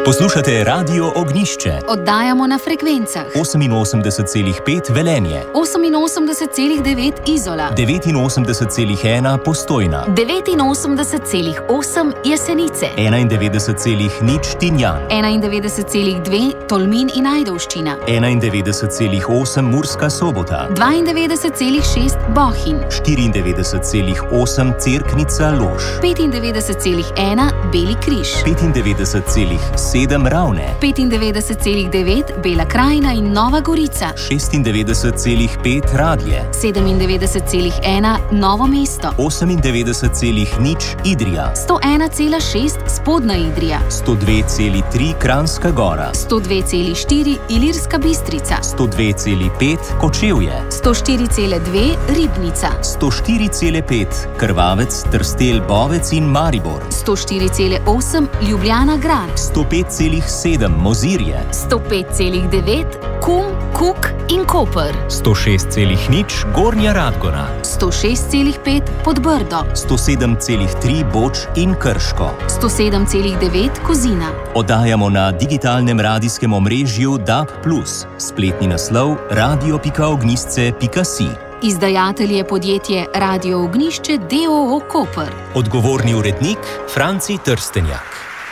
Poslušate Radio Ognjišče. Oddajamo na frekvencah 88,5 Velenje, 88,9 Izola, 89,1 Postojna, 89,8 Jesenice, 91,0 Tinjan, 91,2 Tolmin in Ajdovščina, 91,8 Murska Sobota, 92,6 Bohinj, 94,8 Cerknica Lož, 95,1 Beli križ, 95,7 Ravne, 95,9 Bela krajina in Nova Gorica, 96,5 Radlje, 97,1 Novo mesto, 98,0 Idrija, 101,6 Spodnja Idrija, 102,3 Kranjska Gora, 102,4 Ilirska Bistrica, 102,5 Kočevje, 104,2 Ribnica, 104,5 Krvavec, Trstelj, Bovec in Maribor, 104,8 Ljubljana Grad, 105,7 Mozirje, 105,9 Kum, Kuk in Koper, 106,0 Gornja Radgona, 106,5 Podbrdo, 107,3 Boč in Krško, 107,9 Kozina. Oddajamo na digitalnem radijskem omrežju DAB+, spletni naslov radio.ognjišče.si. Izdajatelj je podjetje Radio Ognjišče d.o.o. Koper. Odgovorni urednik Franci Trstenjak.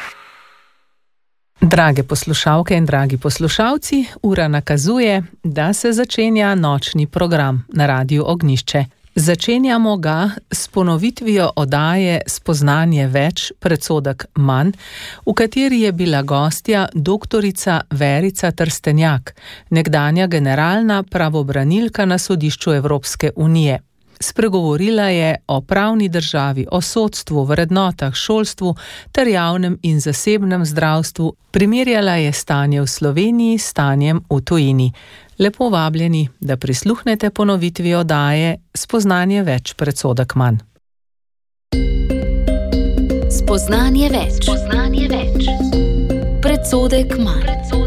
Drage poslušalke in dragi poslušalci, ura nakazuje, da se začenja nočni program na Radiu Ognjišče. Začenjamo ga s ponovitvijo oddaje Spoznanje več, predsodek manj, v kateri je bila gostja doktorica Verica Trstenjak, nekdanja generalna pravobranilka na Sodišču Evropske unije. Spregovorila je o pravni državi, o sodstvu, vrednotah, šolstvu ter javnem in zasebnem zdravstvu. Primerjala je stanje v Sloveniji s stanjem v tujini. Lepo vabljeni, da prisluhnete ponovitvi oddaje Spoznanje več, predsodek manj. Spoznanje več. Spoznanje več. Predsodek manj.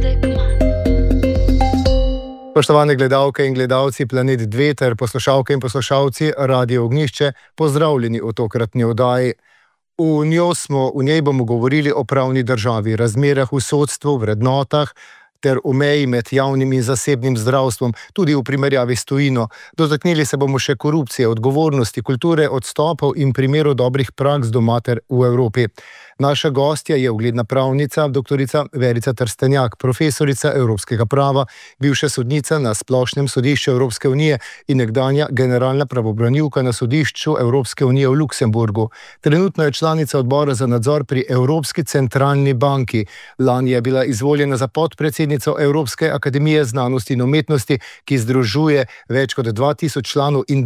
Spoštovane gledalke in gledalci Planet 2 ter poslušalke in poslušalci Radio Ognjišče, pozdravljeni v tokratni oddaji. V njej bomo govorili o pravni državi, razmerah v sodstvu, vrednotah ter v meji med javnim in zasebnim zdravstvom, tudi v primerjavi s tujino. Dotaknili se bomo še korupcije, odgovornosti, kulture, odstopov in primerov dobrih praks doma ter v Evropi. Naša gostja je ugledna pravnica, doktorica Verica Trstenjak, profesorica evropskega prava, bivša sodnica na Splošnem sodišču Evropske unije in nekdanja generalna pravobranilka na Sodišču Evropske unije v Luksemburgu. Trenutno je članica odbora za nadzor pri Evropski centralni banki. Lani je bila izvoljena za podpredsednico Evropske akademije znanosti in umetnosti, ki združuje več kot 2000 članov in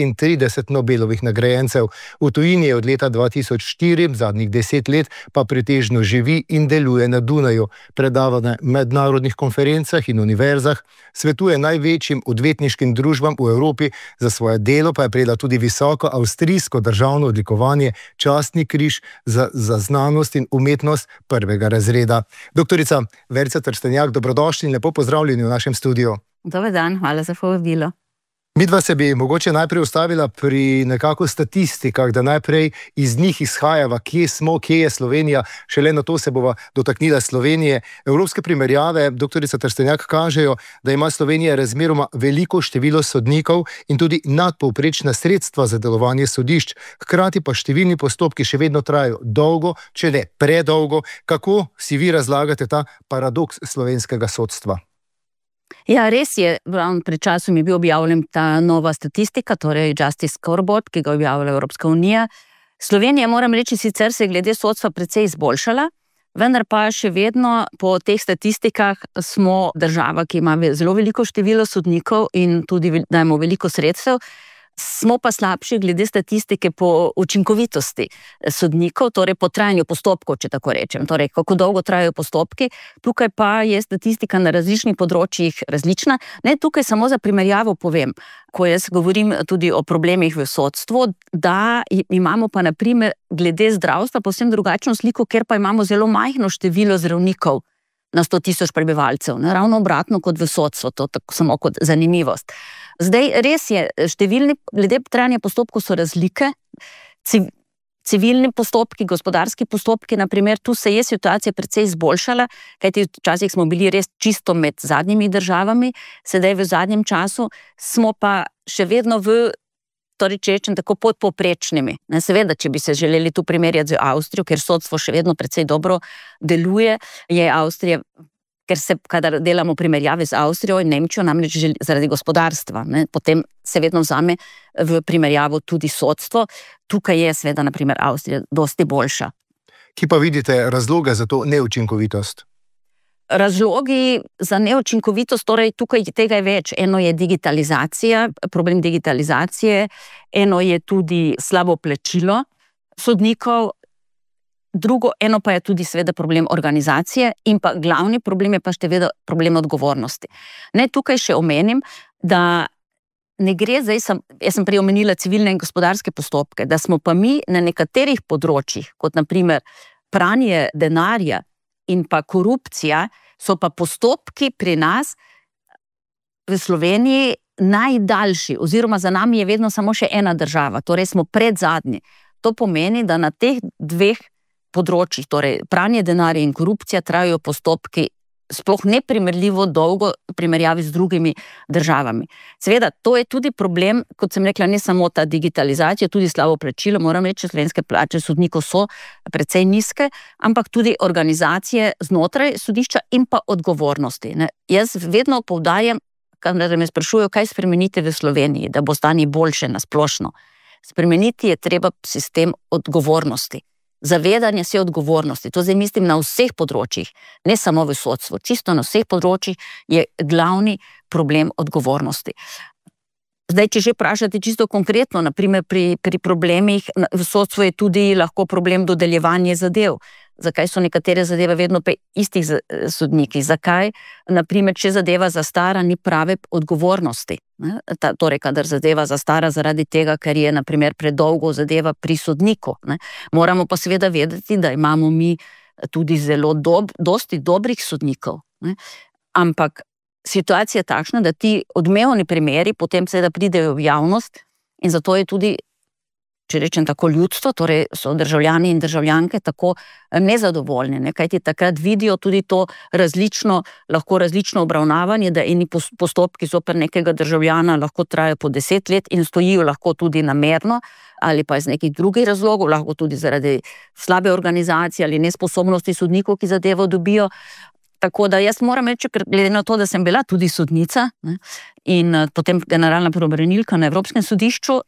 39 Nobelovih nagrajencev. V tujini je od leta 2004, zadnjih 10 let, pa pretežno živi in deluje na Dunaju. Predava na mednarodnih konferencah in univerzah, svetuje največjim odvetniškim družbam v Evropi, za svoje delo pa je prejela tudi visoko avstrijsko državno odlikovanje Častni križ za znanost in umetnost prvega razreda. Doktorica Verica Trstenjak, dobrodošli in lepo pozdravljeni v našem studiu. Dober dan, hvala za povabilo. Midva se bi mogoče najprej ustavila pri nekako statistikah, da najprej iz njih izhajava, kje smo, kje je Slovenija, šele na to se bova dotaknila Slovenije. Evropske primerjave, doktorica Trstenjak, kažejo, da ima Slovenija razmeroma veliko število sodnikov in tudi nadpovprečna sredstva za delovanje sodišč, hkrati pa številni postopki še vedno trajajo dolgo, če ne predolgo. Kako si vi razlagate ta paradoks slovenskega sodstva? Ja, res je, pred časom je bil objavljen ta nova statistika, torej Justice Scoreboard, ki ga objavlja Evropska unija. Slovenija, moram reči, sicer se je glede sodstva precej izboljšala, vendar pa še vedno po teh statistikah smo država, ki ima zelo veliko število sodnikov in tudi dajemo veliko sredstev. Smo pa slabši glede statistike po učinkovitosti sodnikov, torej po trajanju postopkov, če tako rečem, torej kako dolgo trajajo postopki. Tukaj pa je statistika na različnih področjih različna. Ne, tukaj samo za primerjavo povem, ko jaz govorim tudi o problemih v sodstvu, da imamo pa na primer glede zdravstva povsem drugačno sliko, ker pa imamo zelo majhno število zdravnikov na 100.000 prebivalcev. Ravno obratno kot v sodstvu, to tako samo kot zanimivost. Zdaj, res je, številni glede trajanja postopkov so razlike. civilni postopki, gospodarski postopki, naprimer, tu se je situacija precej izboljšala, kajti včasih smo bili res čisto med zadnjimi državami, sedaj v zadnjem času smo pa še vedno torej če rečem tako podpoprečnimi. Seveda, če bi se želeli tu primerjati z Avstrijo, ker sodstvo še vedno precej dobro deluje, je Avstrija, kadar delamo primerjave z Avstrijo in Nemčijo, namreč zaradi gospodarstva, potem se vedno vzame v primerjavo tudi sodstvo. Tukaj je seveda, naprimer, Avstrija dosti boljša. Ki pa vidite razloge za to neučinkovitost? Razlogi za neučinkovitost, torej tukaj tega je več. Eno je digitalizacija, problem digitalizacije, eno je tudi slabo plačilo sodnikov, drugo, eno pa je tudi seveda problem organizacije in pa glavni problem je pa seveda problem odgovornosti. Tukaj še omenim, da ne gre zdaj, jaz sem prej omenila civilne in gospodarske postopke, da smo pa mi na nekaterih področjih, kot naprimer pranje denarja in pa korupcija, so pa postopki pri nas v Sloveniji najdaljši, oziroma za nami je vedno samo še ena država, torej smo predzadnji. To pomeni, da na teh dveh področjih, torej pranje denarja in korupcija, trajajo postopki sploh neprimerljivo dolgo v primerjavi z drugimi državami. Seveda, to je tudi problem, kot sem rekla, ne samo ta digitalizacija, tudi slabo plačilo, moram reči, slovenske plače sodnikov so precej nizke, ampak tudi organizacije znotraj sodišča in pa odgovornosti. Jaz vedno poudarjam, kadar me sprašujejo, kaj spremeniti v Sloveniji, da bo stanje boljše na splošno. Spremeniti je treba sistem odgovornosti. Zavedanje se odgovornosti, to zdaj mislim na vseh področjih, ne samo v sodstvu, čisto na vseh področjih je glavni problem odgovornosti. Zdaj, če že vprašate čisto konkretno, naprimer pri problemih v sodstvu je tudi lahko problem dodeljevanje zadev. Zakaj so nekatere zadeve vedno pri istih sodnikih? Zakaj, naprimer, če zadeva zastara, ni prave odgovornosti? Torej, kadar zadeva zastara zaradi tega, ker je, naprimer, predolgo zadeva pri sodniku. Moramo pa seveda vedeti, da imamo mi tudi zelo dosti dobrih sodnikov. Ampak situacija je takšna, da ti odmevni primeri potem seveda pridejo v javnost in zato je tudi, če rečem tako, ljudstvo, torej so državljani in državljanke tako nezadovoljni, kajti takrat vidijo tudi to lahko različno obravnavanje, da eni postopki zoper nekega državljana lahko trajajo po 10 let in stojijo lahko tudi namerno ali pa iz nekih drugih razlogov, lahko tudi zaradi slabe organizacije ali nesposobnosti sodnikov, ki zadevo dobijo. Tako da jaz moram reči, ker glede na to, da sem bila tudi sodnica in potem generalna pravobranilka na Evropskem sodišču,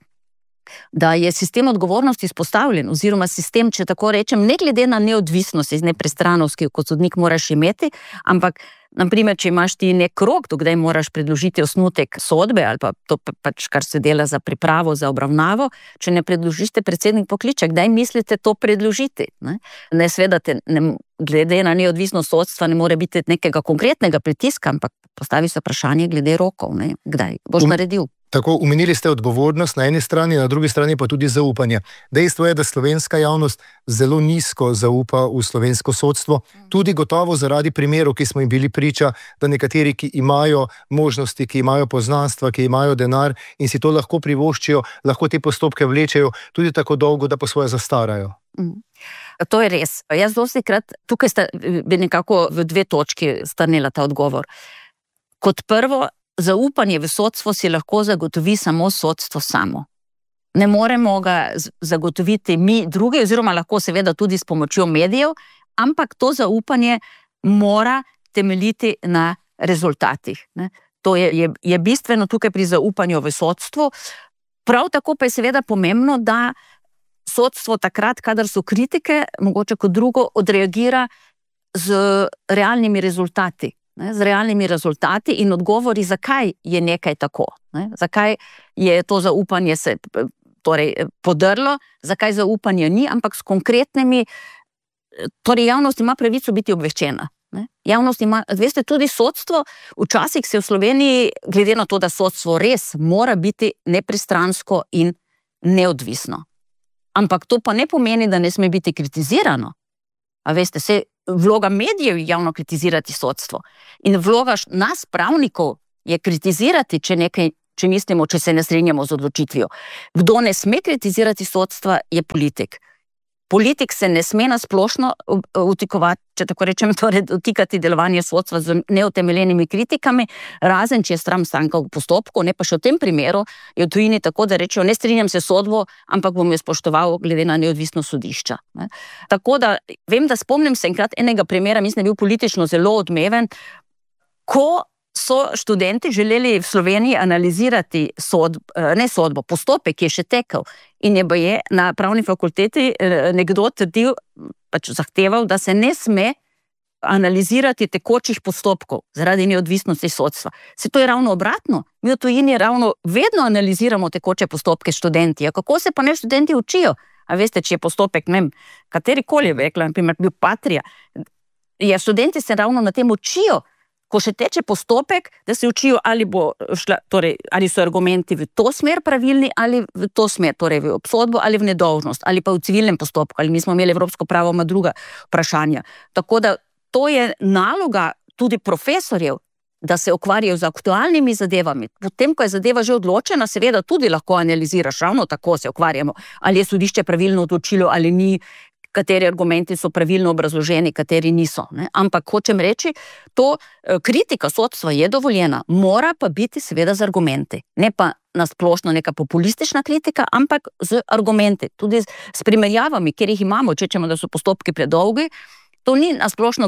da je sistem odgovornosti izpostavljen, oziroma sistem, če tako rečem, ne glede na neodvisnost in nepristranost, ki jo kot sodnik moraš imeti, ampak, naprimer, če imaš ti nek rok, dokdaj moraš predložiti osnutek sodbe, ali pa to pač, kar se dela za pripravo, za obravnavo, če ne predložite, predsednik pokliče, kdaj mislite to predložiti? Ne, seveda glede na neodvisnost sodstva ne more biti nekega konkretnega pritiska, ampak postavi se vprašanje glede rokov, kdaj boš naredil. Tako, omenili ste odgovornost na eni strani, na drugi strani pa tudi zaupanje. Dejstvo je, da slovenska javnost zelo nizko zaupa v slovensko sodstvo, tudi gotovo zaradi primerov, ki smo jim bili priča, da nekateri, ki imajo možnosti, ki imajo poznanstva, ki imajo denar in si to lahko privoščijo, lahko te postopke vlečejo tudi tako dolgo, da po svoje zastarajo. To je res. Jaz dostikrat, tukaj bi nekako v 2 točki strnila ta odgovor. Kot prvo, zaupanje v sodstvo si lahko zagotovi samo sodstvo samo. Ne moremo ga zagotoviti mi drugi, oziroma lahko seveda tudi s pomočjo medijev, ampak to zaupanje mora temeljiti na rezultatih. To je bistveno tukaj pri zaupanju v sodstvu. Prav tako pa je seveda pomembno, da sodstvo takrat, kadar so kritike, mogoče kot drugo, odreagira z realnimi rezultati. Z realnimi rezultati in odgovori, zakaj je nekaj tako. Zakaj je to zaupanje se podrlo, zakaj zaupanje ni, ampak s konkretnimi, torej javnost ima pravico biti obveščena. Javnost ima, veste, tudi sodstvo, včasih se v Sloveniji, glede na to, da sodstvo res mora biti nepristransko in neodvisno. Ampak to pa ne pomeni, da ne sme biti kritizirano. A veste, vloga medijev je javno kritizirati sodstvo. In vloga nas, pravnikov, je kritizirati, če mislimo, če se ne strinjamo z odločitvijo. Kdo ne sme kritizirati sodstva, je politik. politik se ne sme nasplošno utikovati, če tako rečem, torej dotikati delovanje sodstva z neutemeljenimi kritikami, razen če je stranka v postopku, ne pa še v tem primeru, je v tujini tako, da rečejo, ne strinjam se sodbo, ampak bom jo spoštoval glede na neodvisnost sodišča. Ne. Tako da, vem, da spomnim se enkrat enega primera, mislim, da je bil politično zelo odmeven, ko so študenti želeli v Sloveniji analizirati postopek, ki je še tekel, in je na pravni fakulteti nekdo trdil, zahteval, da se ne sme analizirati tekočih postopkov zaradi neodvisnosti sodstva. Se to je ravno obratno. Mi v tujini ravno vedno analiziramo tekoče postopke študenti. A kako se pa ne študenti učijo? A veste, če je postopek, ne vem, katerikoli je rekla, na primer bil Patria, študenti se ravno na tem učijo, ko še teče postopek, da se učijo, ali ali so argumenti v to smer pravilni, ali v to smer, torej v obsodbo, ali v nedolžnost, ali pa v civilnem postopku, ali mi smo imeli evropsko pravo, ima druga vprašanja. Tako da to je naloga tudi profesorjev, da se ukvarjajo z aktualnimi zadevami. Potem, ko je zadeva že odločena, seveda tudi lahko analiziraš, ravno tako se ukvarjamo, ali je sodišče pravilno odločilo, ali ni, kateri argumenti so pravilno obrazloženi, kateri niso. Ne? Ampak hočem reči, to kritika sodstva je dovoljena, mora pa biti seveda z argumenti. Ne pa nasplošno neka populistična kritika, ampak z argumenti. Tudi s primerjavami, kjer jih imamo, če rečemo, da so postopki predolgi, to ni nasplošno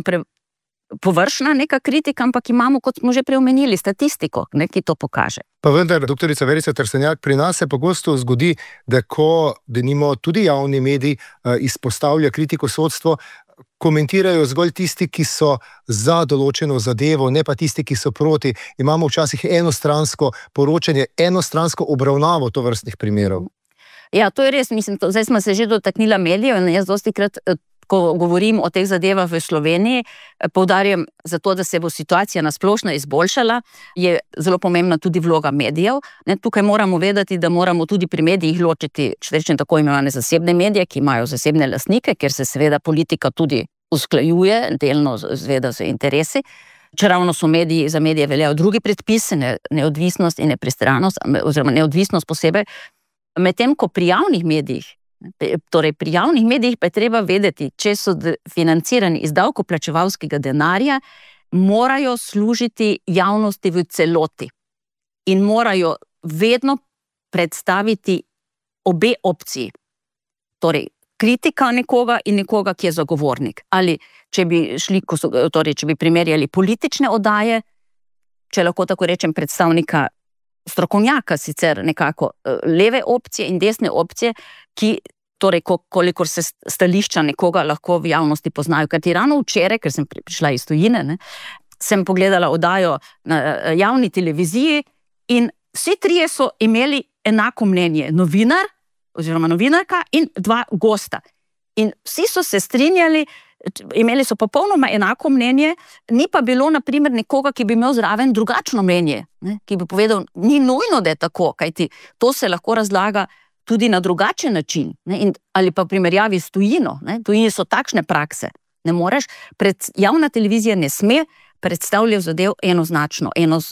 površna neka kritika, ampak imamo, kot smo že preomenili, statistiko, ki to pokaže. Pa vendar, doktorica Verica Trstenjak, pri nas se pogosto zgodi, da ko denimo tudi javni mediji izpostavlja kritiko sodstvo, komentirajo zgolj tisti, ki so za določeno zadevo, ne pa tisti, ki so proti. Imamo včasih enostransko poročanje, enostransko obravnavo tovrstnih primerov. Ja, to je res, mislim, zdaj smo se že dotaknila medijev in jaz dostikrat, ko govorim o teh zadevah v Sloveniji, poudarjam zato, da se bo situacija nasplošno izboljšala, je zelo pomembna tudi vloga medijev. Tukaj moramo vedeti, da moramo tudi pri medijih ločiti, če rečem tako imenovane zasebne medije, ki imajo zasebne lastnike, ker se seveda politika tudi usklajuje, delno zveda z interesi. Čeravno so mediji, za medije veljajo drugi predpisi, neodvisnost in nepristranost, oziroma neodvisnost posebej, medtem ko pri javnih medijih, torej pri javnih medijih pa je treba vedeti, če so financirani iz davkoplačevalskega denarja, morajo služiti javnosti v celoti in morajo vedno predstaviti obe opciji. Torej, kritika nekoga in nekoga, ki je zagovornik. Ali če bi primerjali politične oddaje, če lahko tako rečem predstavnika strokovnjaka, sicer nekako leve opcije in desne opcije, ki torej, kolikor se stališča nekoga lahko v javnosti poznajo. Ker ravno včeraj, ker sem prišla iz tujine, sem pogledala oddajo na javni televiziji in vsi trije so imeli enako mnenje. Novinar oziroma novinarka in dva gosta. In vsi so se strinjali, imeli so popolnoma enako mnenje, ni pa bilo, na primer, nekoga, ki bi imel zraven drugačno mnenje, ki bi povedal, ni nujno, da je tako, kajti to se lahko razlaga tudi na drugačen način, ali pa v primerjavi s tujino. Tujini so takšne prakse. Ne moreš, javna televizija ne sme predstavljati zadev enoznačno.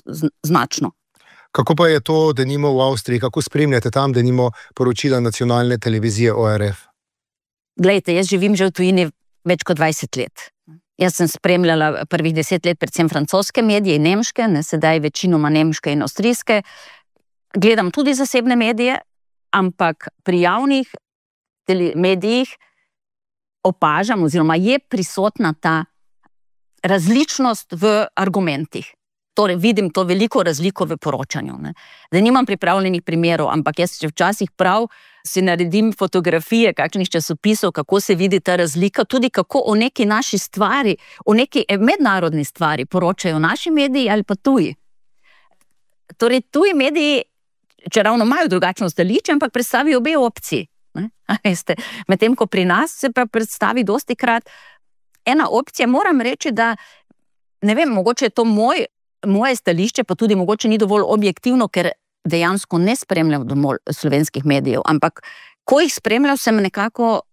Kako pa je to, denimo v Avstriji, kako spremljate tam, denimo, poročila nacionalne televizije ORF? Glejte, jaz živim že v tujini več kot 20 let. Jaz sem spremljala prvih 10 let predvsem francoske medije in nemške, sedaj večinoma nemške in avstrijske. Gledam tudi zasebne medije, ampak pri javnih medijih opažam, oziroma je prisotna ta različnost v argumentih. Torej, vidim to veliko razliko v poročanju. Da nimam pripravljenih primerov, ampak jaz včasih prav si naredim fotografije kakšnih časopisov, kako se vidi ta razlika, tudi kako o neki naši stvari, o neki mednarodni stvari poročajo naši mediji ali pa tuji. Torej, tuji mediji, če ravno imajo drugačno stališče, ampak predstavijo obe opciji. Medtem ko pri nas se pa predstavi dostikrat ena opcija, moram reči, da ne vem, mogoče je to moje stališče, pa tudi mogoče ni dovolj objektivno, ker dejansko ne spremljam dovolj slovenskih medijev, ampak ko jih spremljam, sem nekako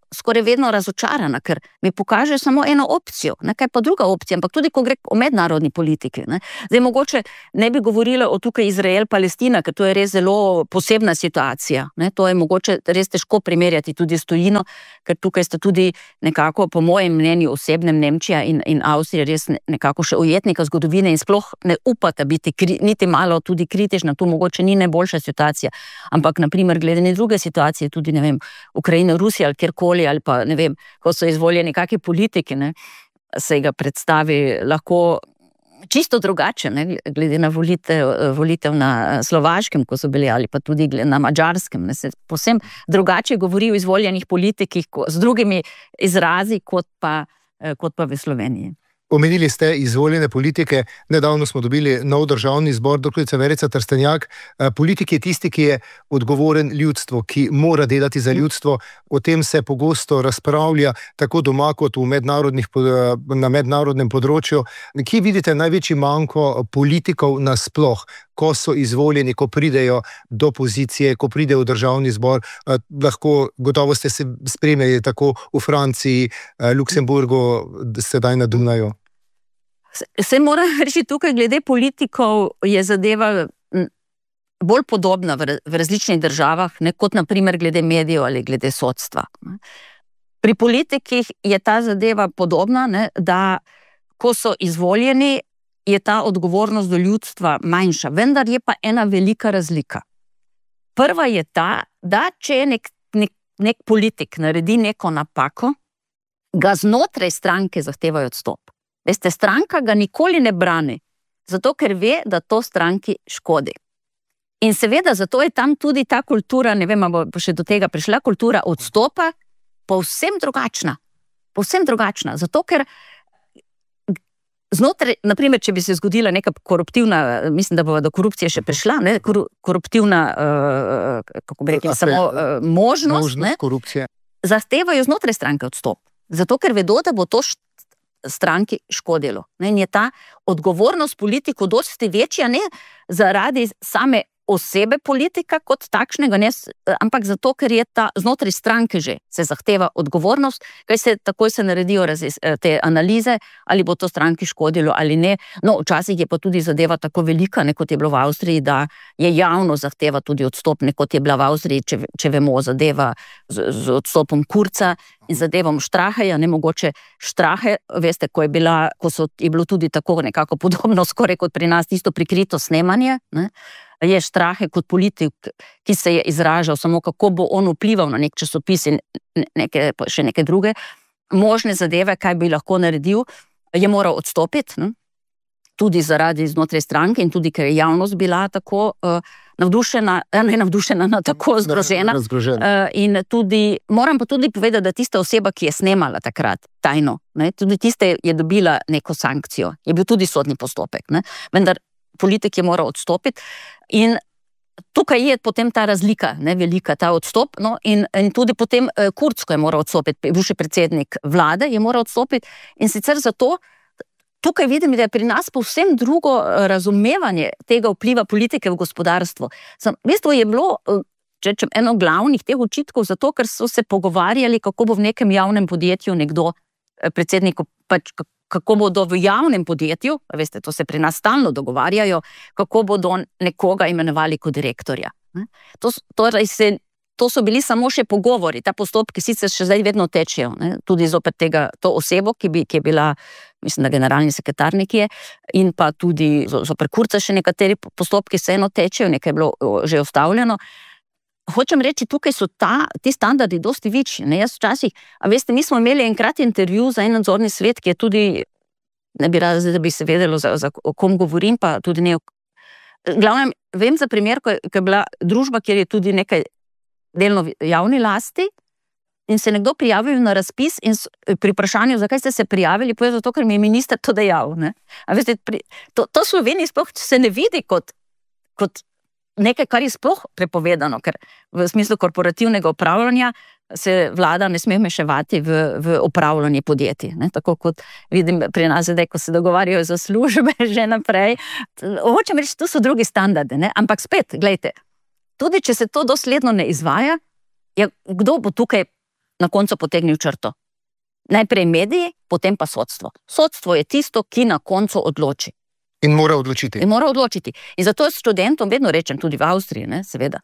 skoraj vedno razočarana, ker mi pokaže samo eno opcijo, kaj pa druga opcija, ampak tudi, ko gre o mednarodni politiki. Zdaj, mogoče ne bi govorila o tukaj Izrael-Palestina, ker to je res zelo posebna situacija. To je mogoče res težko primerjati tudi s tujino, ker tukaj sta tudi nekako, po mojem mnenju osebnem, Nemčija in Avstrija res nekako še ujetnika zgodovine in sploh ne upata biti niti malo tudi kritična, tu mogoče ni najboljša situacija, ampak naprimer glede druge situacije, tudi ne vem, Ukrajina, Rusija ali kjerkoli, ali pa ne vem, ko so izvoljeni kakšni politiki, se ga predstavi lahko čisto drugače, glede na volitev na Slovaškem, ko so bili, ali pa tudi na Madžarskem, se povsem drugače govori o izvoljenih politikih z drugimi izrazi, kot pa v Sloveniji. Omenili ste izvoljene politike, nedavno smo dobili nov državni zbor, doktorica Verica Trstenjak. Politik je tisti, ki je odgovoren ljudstvu, ki mora delati za ljudstvo. O tem se pogosto razpravlja, tako doma kot na mednarodnem področju. Kje vidite največji manko politikov nasploh, ko so izvoljeni, ko pridejo do pozicije, ko pridejo v državni zbor? Lahko, gotovo ste se spremljali tako v Franciji, Luksemburgu, sedaj na Dunaju. Se moram reči, tukaj glede politikov je zadeva bolj podobna v različnih državah, kot naprimer glede medijev ali glede sodstva. Pri politikih je ta zadeva podobna, da ko so izvoljeni, je ta odgovornost do ljudstva manjša, vendar je pa ena velika razlika. Prva je ta, da če nek politik naredi neko napako, ga znotraj stranke zahtevajo odstop. Veste, stranka ga nikoli ne brani, zato ker ve, da to stranki škodi. In seveda, zato je tam tudi ta kultura, ne vem, bo še do tega prišla, kultura odstopa, povsem drugačna. Povsem drugačna, zato ker znotraj, naprimer, če bi se zgodila neka koruptivna, mislim, da bo do korupcije še prišla, koruptivna, kako bi rekla, samo možnost korupcije, zahtevajo znotraj stranke odstop. Zato ker vedo, da bo to stranki škodilo. In je ta odgovornost politikov dosti večja, ne zaradi same osebe politika kot takšnega, ampak zato, ker je ta znotraj stranke že se zahteva odgovornost, takoj se naredijo te analize, ali bo to stranki škodilo ali ne. No, včasih je pa tudi zadeva tako velika, kot je bilo v Avstriji, da je javno zahteva tudi odstop, kot je bila v Avstriji, če vemo, zadeva z odstopom Kurza in zadevom Straheja, nemogoče Strahe, veste, ko je bilo tudi tako nekako podobno, skoraj kot pri nas, tisto prikrito snemanje, je Strahe kot politik, ki se je izražal samo, kako bo on vplival na nek časopis in še neke druge možne zadeve, kaj bi lahko naredil, je moral odstopiti, tudi zaradi znotraj stranke in tudi, ker je javnost bila tako navdušena, tako zgrožena. In tudi, moram pa tudi povedati, da tista oseba, ki je snemala takrat tajno, tudi tiste je dobila neko sankcijo, je bil tudi sodni postopek, vendar politik je moral odstopiti in tukaj je potem ta razlika, velika, ta odstop, in tudi potem Kurz, ko je moral odstopiti, bivši predsednik vlade, je moral odstopiti in sicer zato, tukaj vidim, da je pri nas povsem drugo razumevanje tega vpliva politike v gospodarstvo. V bistvu je bilo eno glavnih teh očitkov zato, ker so se pogovarjali, kako bo v nekem javnem podjetju nekdo predsednik, kako bodo v javnem podjetju, veste, to se pri nas stalno dogovarjajo, kako bodo nekoga imenovali kot direktorja. To so bili samo še pogovori, ta postopki sicer še zdaj vedno tečejo, tudi zopet to osebo, ki je bila, mislim, da generalni sekretar nekje, in pa tudi zopet Kurza še nekateri postopki vseeno tečejo, nekaj je bilo že ustavljeno. Hočem reči, tukaj so ti standardi dosti večji. Jaz včasih, veste, mi smo imeli enkrat intervju za en nadzorni svet, ki je tudi, ne bi rada, da bi se vedelo, o kom govorim, pa tudi ne. Glavnem, vem za primer, ko je bila družba, kjer je tudi nekaj delno javni lasti in se nekdo prijavil na razpis in pri vprašanju, zakaj ste se prijavili, povedal zato, ker mi je minister to dejal. Veste, to Sloveniji sploh se ne vidi kot nekaj, kar je sploh prepovedano, ker v smislu korporativnega upravljanja se vlada ne sme meševati v upravljanje podjetij. Tako kot vidim pri nas zdaj, ko se dogovarjajo za službe že naprej. Hočem reči, to so drugi standardi, ampak spet, gledajte, tudi če se to dosledno ne izvaja, kdo bo tukaj na koncu potegnil črto. Najprej mediji, potem pa sodstvo. Sodstvo je tisto, ki na koncu odloči. In mora odločiti. In zato s študentom vedno rečem, tudi v Avstriji, ne, seveda.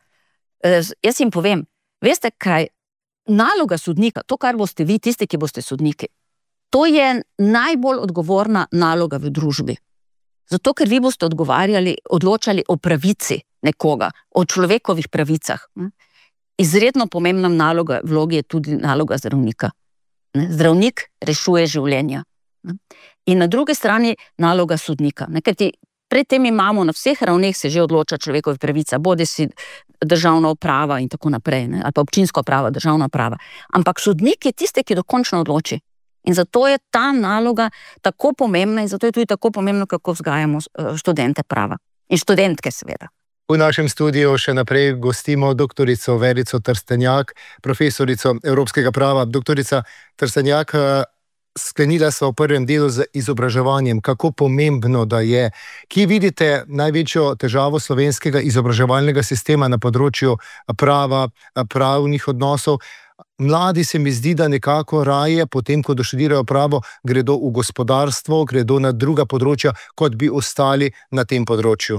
Jaz jim povem, veste kaj, naloga sodnika, to, kar boste vi, tisti, ki boste sodniki, to je najbolj odgovorna naloga v družbi. Zato, ker vi boste odločali o pravici nekoga, o človekovih pravicah. Izredno pomembna naloga vlogi je tudi naloga zdravnika. Zdravnik rešuje življenja. In na drugi strani naloga sodnika. Kajti predtem imamo na vseh ravneh se že odloča človekove pravice, bodi si državna uprava in tako naprej, ali pa občinska uprava, državna uprava. Ampak sodnik je tisti, ki dokončno odloči. In zato je ta naloga tako pomembna in zato je tudi tako pomembno, kako vzgajamo študente prava. In študentke seveda. V našem studiu še naprej gostimo doktorico Verico Trstenjak, profesorico evropskega prava. Doktorica Trstenjak, sklenila sva v prvem delu z izobraževanjem, kako pomembno da je. Kje vidite največjo težavo slovenskega izobraževalnega sistema na področju prava, pravnih odnosov? Mladi se mi zdi, da nekako raje, potem ko doštudirajo pravo, gredo v gospodarstvo, gredo na druga področja, kot bi ostali na tem področju.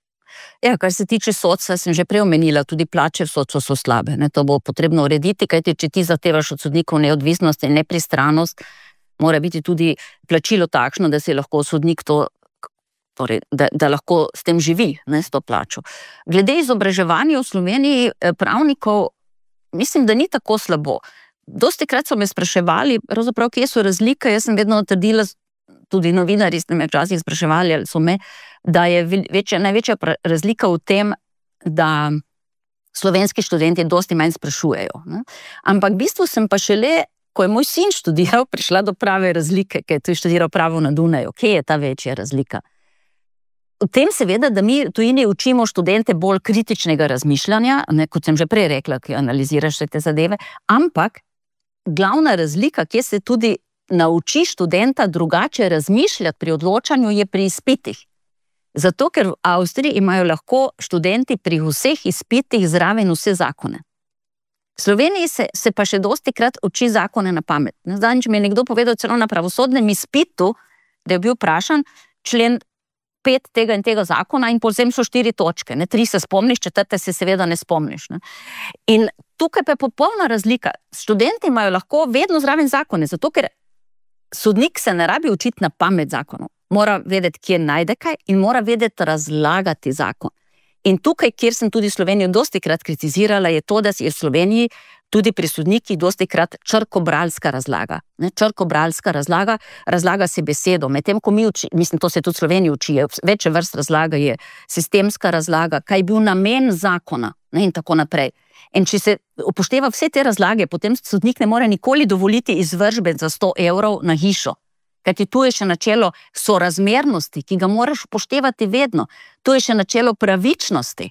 Ja, kar se tiče sodstva, sem že prej omenila, tudi plače v sodstvu so slabe. To bo potrebno urediti, kajti če ti zahtevaš od sodnikov neodvisnost in nepristranost, mora biti tudi plačilo takšno, da se lahko sodnik to, torej, da lahko s tem živi, s to plačo. Glede izobraževanja v Sloveniji pravnikov, mislim, da ni tako slabo. Dostikrat so me spraševali, pravzaprav, kje so razlike, jaz sem vedno trdila, tudi novinarji ste me včasih spraševali, ali so me, da je največja razlika v tem, da slovenski študenti dosti manj sprašujejo. Ampak v bistvu sem pa šele, ko je moj sin študiral, prišla do prave razlike, ker je tudi študiral pravo na Dunaju. Kje je ta večja razlika? V tem seveda, da mi tujini učimo študente bolj kritičnega razmišljanja, kot sem že prej rekla, ki analiziraš te zadeve, ampak glavna razlika, kjer se tudi nauči študenta drugače razmišljati pri odločanju, je pri izpitih. Zato, ker v Avstriji imajo lahko študenti pri vseh izpitih zraven vse zakone. V Sloveniji se pa še dostikrat uči zakone na pamet. Zadnjič mi je nekdo povedal celo na pravosodnem izpitu, da je bil vprašan člen 5 tega in tega zakona in povsem so 4 točke. 3 se spomniš, 4 se seveda ne spomniš. In tukaj pa je popolna razlika. Študenti imajo lahko vedno zraven zakone, zato ker sodnik se ne rabi učiti na pamet zakonov. Mora vedeti, kje najde kaj in mora vedeti razlagati zakon. In tukaj, kjer sem tudi Slovenijo dostikrat kritizirala, je to, da je v Sloveniji tudi pri sodnikih dostikrat črkobralska razlaga. Črkobralska razlaga se besedo. Medtem ko mi mislim, to se tudi v Sloveniji uči, več vrst razlaga je sistemska razlaga, kaj je bil namen zakona in tako naprej. In če se upošteva vse te razlage, potem sodnik ne more nikoli dovoliti izvršbe za 100 evrov na hišo. Kajti tu je še načelo sorazmernosti, ki ga moraš upoštevati vedno. Tu je še načelo pravičnosti.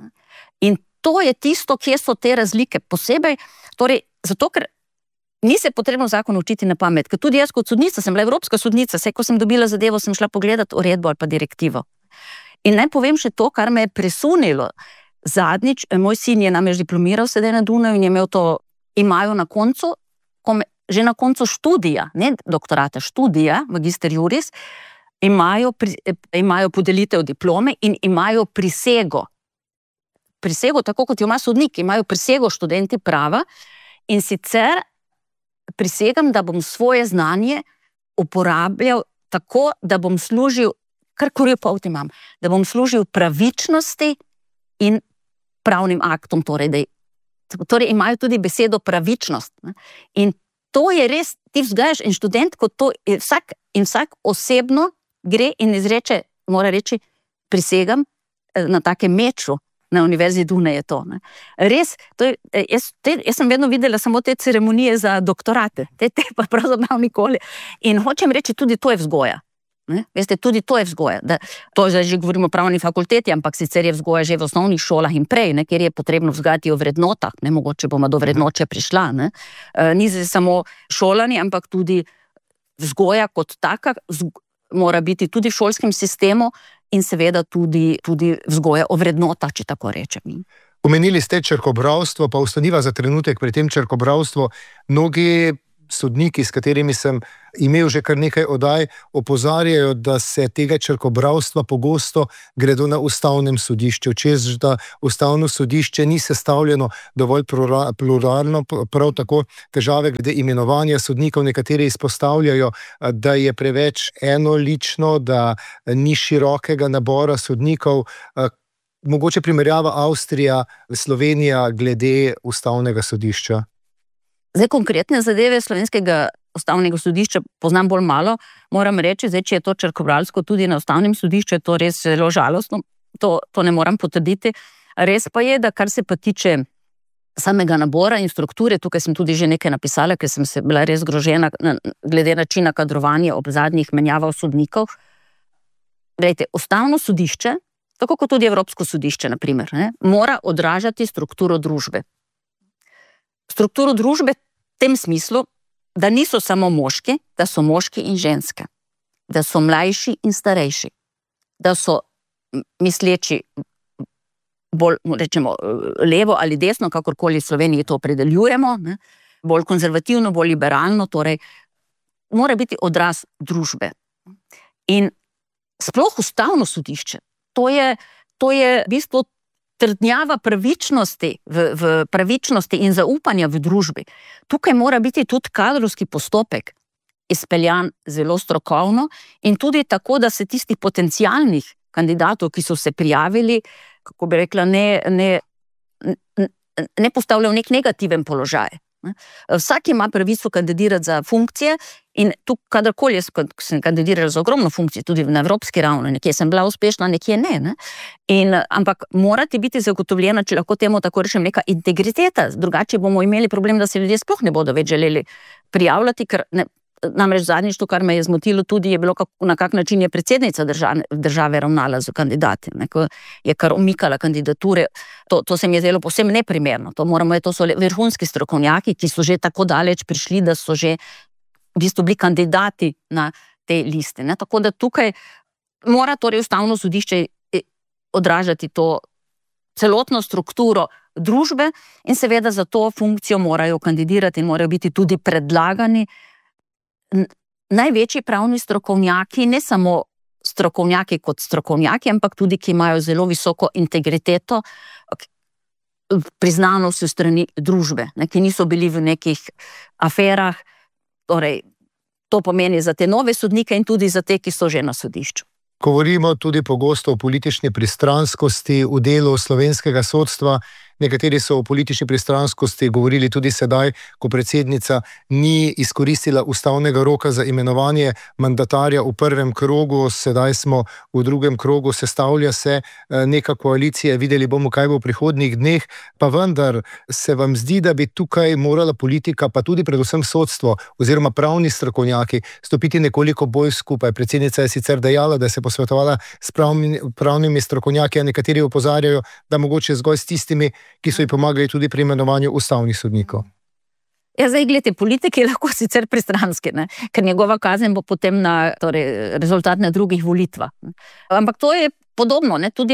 In to je tisto, kje so te razlike. Posebej, torej, zato ker ni se potrebno zakon učiti na pamet. Ker tudi jaz kot sodnica, sem bila evropska sodnica, ko sem dobila zadevo, sem šla pogledati uredbo ali pa direktivo. In naj povem še to, kar me je presunilo. Zadnjič, moj sin je namreč diplomiral sedaj na Dunaju in je imel to, imajo na koncu, že na koncu študija, ne doktorata, študija, magister juris, imajo podelitev diplome in imajo prisego. Prisego, tako kot jo ima sodnik, imajo prisego študenti prava in sicer prisegam, da bom svoje znanje uporabljal tako, da bom služil, kar koripot imam, da bom služil pravičnosti in pravnim aktom, torej imajo tudi besedo pravičnost. In to je res, ti vzgajaš in študent, kot to vsak osebno gre in izreče, mora reči, prisegam na takem meču na Univerzi Dunaj je to. Res, jaz sem vedno videla samo te ceremonije za doktorate, te pa pravzaprav nikoli. In hočem reči, tudi to je vzgoja. Veste, tudi to je vzgoja. To zdaj že govorimo o pravni fakulteti, ampak sicer je vzgoja že v osnovnih šolah in prej, kjer je potrebno vzgajati o vrednotah, mogoče bomo do vrednoče prišla. Ni samo šolanje, ampak tudi vzgoja kot taka mora biti tudi v šolskem sistemu in seveda tudi vzgoja o vrednotah, če tako rečem. Omenili ste črkobralstvo, pa ostaniva za trenutek pri tem črkobralstvu. Mnogi sodniki, s katerimi sem imel že kar nekaj oddaj, opozarjajo, da se tega črkobralstva pogosto gredo na ustavnem sodišču, čez da ustavno sodišče ni sestavljeno dovolj pluralno, prav tako težave glede imenovanja sodnikov. Nekateri izpostavljajo, da je preveč enolično, da ni širokega nabora sodnikov. Mogoče primerjava Avstrija, Slovenija glede ustavnega sodišča? Zdaj, konkretne zadeve slovenskega ustavnega sodišča poznam bolj malo. Moram reči, zdaj, če je to črkobralsko tudi na ustavnem sodišču, je to res zelo žalostno. To ne moram potrditi. Res pa je, da kar se pa tiče samega nabora in strukture, tukaj sem tudi že nekaj napisala, ker sem se bila res zgrožena glede načina kadrovanja ob zadnjih menjavah sodnikov. Glejte, ustavno sodišče, tako kot tudi Evropsko sodišče, na primer, mora odražati strukturo družbe. Strukturo družbe v tem smislu, da niso samo moški, da so moški in ženske, da so mlajši in starejši, da so misleči bolj, rečemo, levo ali desno, kakorkoli v Sloveniji to opredeljujemo, bolj konzervativno, bolj liberalno, torej mora biti odraz družbe. In sploh ustavno sodišče, to je v bistvu trdnjava pravičnosti, v pravičnosti in zaupanja v družbi. Tukaj mora biti tudi kadrovski postopek izpeljan zelo strokovno in tudi tako, da se tistih potencialnih kandidatov, ki so se prijavili, kako bi rekla, ne postavlja v nek negativen položaj. Vsak ima pravico kandidirati za funkcije in tu, kadarkoli sem kandidirala za ogromno funkcij, tudi na evropski ravni, nekje sem bila uspešna, nekje ne. Ampak mora ti biti zagotovljena, če lahko temu tako rečem, neka integriteta, drugače bomo imeli problem, da se ljudje sploh ne bodo več želeli prijavljati, ker namreč zadnjič to, kar me je zmotilo tudi, je bilo, na kak način je predsednica države ravnala z kandidati, ko je kar umikala kandidature. To se mi je zdelo povsem neprimerno. To so vrhunski strokovnjaki, ki so že tako daleč prišli, da so že v bistvu bili kandidati na te liste. Tako da tukaj mora torej ustavno sodišče odražati to celotno strukturo družbe in seveda za to funkcijo morajo kandidirati in morajo biti tudi predlagani največji pravni strokovnjaki, ne samo strokovnjaki kot strokovnjaki, ampak tudi, ki imajo zelo visoko integriteto, priznano s strani družbe, ki niso bili v nekih aferah. Torej, to pomeni za te nove sodnike in tudi za te, ki so že na sodišču. Govorimo tudi pogosto o politični pristranskosti v delu slovenskega sodstva. Nekateri so o politični pristranskosti govorili tudi sedaj, ko predsednica ni izkoristila ustavnega roka za imenovanje mandatarja v prvem krogu, sedaj smo v drugem krogu, sestavlja se neka koalicija, videli bomo, kaj bo v prihodnjih dneh, pa vendar se vam zdi, da bi tukaj morala politika, pa tudi predvsem sodstvo oziroma pravni strokovnjaki stopiti nekoliko bolj skupaj. Predsednica je sicer dejala, da se posvetovala s pravnimi strokovnjaki, a nekateri opozarjajo, da mogoče zgolj s tistimi, ki so ji pomagali tudi pri imenovanju ustavnih sodnikov. Ja, zdaj, gledajte, politik je lahko sicer pristranski, ker njegova kazen bo potem rezultat na drugih volitvah. Ampak to je podobno, tudi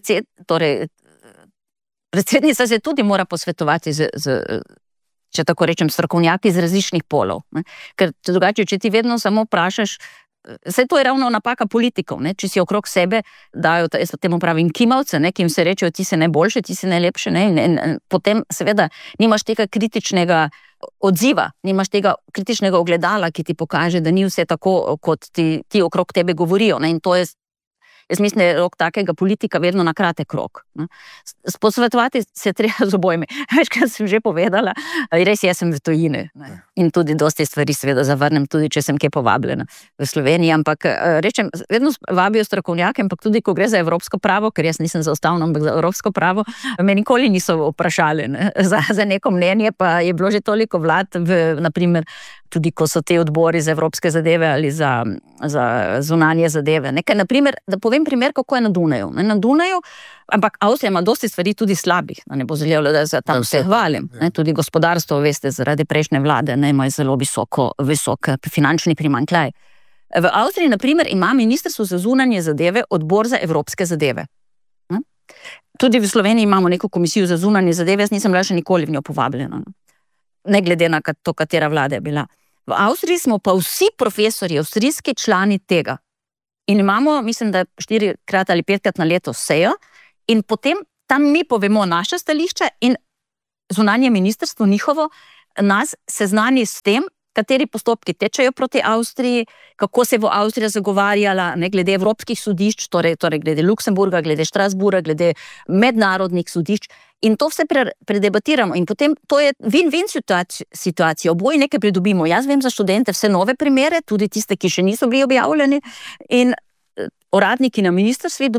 predsednica se tudi mora posvetovati če tako rečem, strokovnjaki iz različnih polov. Ker drugače, če ti vedno samo vprašaš, saj to je ravno napaka politikov, če si okrog sebe dajo, jaz temu pravim, kimavce, ki jim se rečejo, ti si najboljše, ti si najlepše, in potem seveda nimaš tega kritičnega odziva, nimaš tega kritičnega ogledala, ki ti pokaže, da ni vse tako, kot ti okrog tebe govorijo, in to je, jaz mislim, da je rok takega politika vedno na kratek rok. Posvetovati se treba z obojimi. Večkrat sem že povedala, res jaz sem v tujini in tudi dosti stvari seveda zavrnem, tudi če sem kje povabljena v Sloveniji, ampak rečem, vedno vabijo strokovnjake, ampak tudi, ko gre za evropsko pravo, ker jaz nisem za ustavno, ampak za evropsko pravo, me nikoli niso vprašali za neko mnenje, pa je bilo že toliko vlad, naprimer, tudi ko so te odbori za evropske zadeve ali za zunanje zadeve. Nekaj, naprimer, da povem primer, kako je na Dunaju. Na Dunaju, ampak Avstrija ima dosti stvari tudi slabih, ne bo želelo, da se tam vse hvalim. Tudi gospodarstvo, veste, zaradi prejšnje vlade ima zelo visok finančni primanjkljaj. V Avstriji, naprimer, ima ministrstvo za zunanje zadeve odbor za evropske zadeve. Tudi v Sloveniji imamo neko komisijo za zunanje zadeve, jaz nisem bila še nikoli v njo povabljena. Ne glede na to, katera vlada je bila. V Avstriji smo pa vsi profesori, avstrijski člani tega. In imamo, mislim, da 4-krat ali 5-krat na leto sejo in potem tam mi povemo naše stališče in zunanje ministrstvo njihovo nas seznani s tem, kateri postopki tečejo proti Avstriji, kako se bo Avstrija zagovarjala, ne, glede evropskih sodišč, torej glede Luksemburga, glede Štrasburga, glede mednarodnih sodišč. In to vse predebatiramo. In potem to je win-win situacija. Oboji nekaj pridobimo. Jaz vem za študente vse nove primere, tudi tiste, ki še niso bili objavljeni. In uradniki na ministrstvi